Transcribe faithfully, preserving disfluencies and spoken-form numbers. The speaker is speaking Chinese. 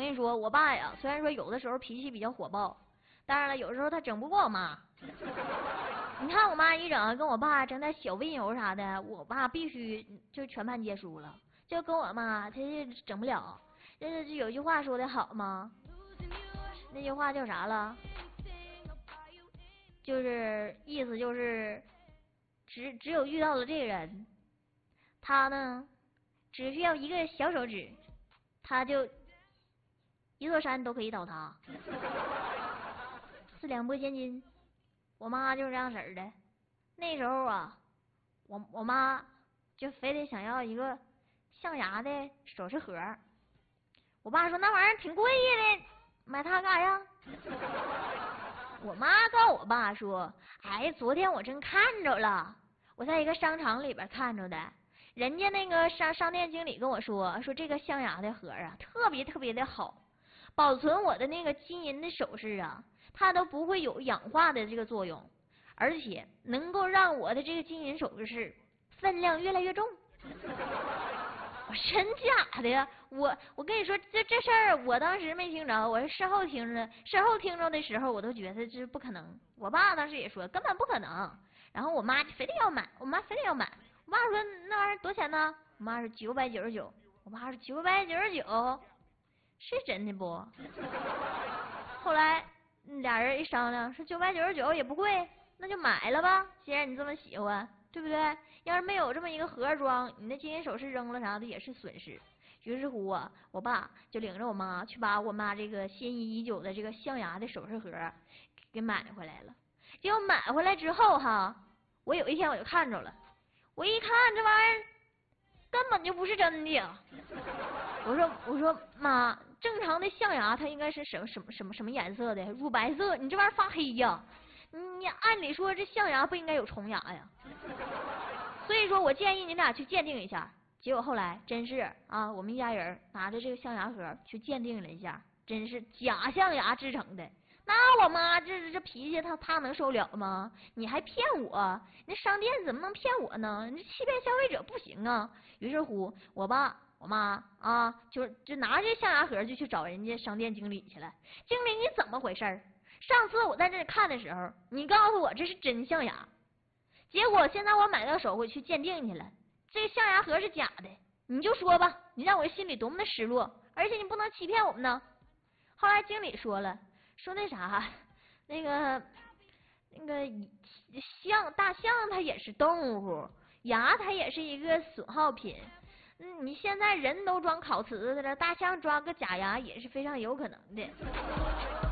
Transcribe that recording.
跟你说，我爸呀，虽然说有的时候脾气比较火爆，当然了，有时候他整不过我妈。你看我妈一整跟我爸整点小温柔啥的，我爸必须就全盘皆输了。就跟我妈，他就整不了。这这有句话说的好吗？那句话叫啥了？就是意思就是，只只有遇到了这个人，他呢，只需要一个小手指，他就一座山都可以倒塌。四两拨千斤。我妈就是这样式儿的。那时候啊，我我妈就非得想要一个象牙的首饰盒。我爸说那玩意儿挺贵的，买它干啥呀？我妈告诉我爸说，哎，昨天我真看着了，我在一个商场里边看着的，人家那个商商店经理跟我说，说这个象牙的盒啊，特别特别的好，保存我的那个金银的首饰啊，它都不会有氧化的这个作用，而且能够让我的这个金银首饰分量越来越重。我真假的呀？我我跟你说，这这事儿我当时没听着，我是事后听着的。事后听着的时候，我都觉得这不可能。我爸当时也说根本不可能。然后我妈就非得要买，我妈非得要买。我爸说那玩意儿多少钱呢？我妈说九百九十九。我爸说九百九十九，是真的不？后来俩人一商量，说九百九十九也不贵，那就买了吧。既然你这么喜欢。对不对？要是没有这么一个盒装，你那金银首饰扔了啥的也是损失。于是乎啊，我爸就领着我妈去把我妈这个心仪已久的这个象牙的首饰盒给买回来了。结果买回来之后哈，我有一天我就看着了，我一看这玩意儿根本就不是真的呀。我说我说妈，正常的象牙它应该是什么什么什么什么颜色的？乳白色，你这玩意儿发黑呀。你按理说这象牙不应该有虫牙呀，所以说我建议你俩去鉴定一下。结果后来真是啊，我们一家人拿着这个象牙盒去鉴定了一下，真是假象牙制成的。那我妈这这脾气她她能受了吗？你还骗我，那商店怎么能骗我呢？你欺骗消费者不行啊。于是乎我爸我妈啊就就拿着象牙盒就去找人家商店经理去了。经理你怎么回事？上次我在这里看的时候，你告诉我这是真象牙，结果现在我买到手回去鉴定去了，这个象牙盒是假的。你就说吧，你让我心里多么的失落，而且你不能欺骗我们呢。后来经理说了，说那啥，那个那个象大象它也是动物，牙它也是一个损耗品。嗯，你现在人都装烤瓷的了，大象装个假牙也是非常有可能的。